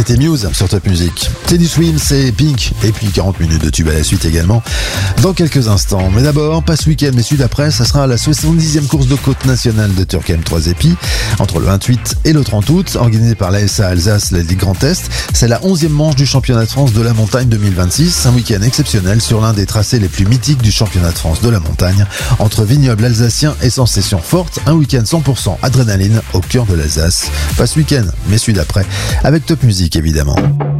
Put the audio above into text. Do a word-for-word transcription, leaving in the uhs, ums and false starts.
c'était Muse sur Top Music. Teddy Swims et Pink, et puis quarante minutes de tube à la suite également, dans quelques instants. Mais d'abord, pas ce week-end, mais celui d'après, ça sera la soixante-dixième course de côte nationale de Turckheim trois épis, entre le vingt-huit et le trente août, organisée par l'A S A Alsace, la Ligue Grand Est. C'est la onzième manche du championnat de France de la montagne deux mille vingt-six, un week-end exceptionnel sur l'un des tracés les plus mythiques du championnat de France de la montagne, entre vignobles alsaciens et sensations fortes, un week-end cent pour cent adrénaline au cœur de l'Alsace. Pas ce week-end, mais celui d'après, avec Top Music évidemment.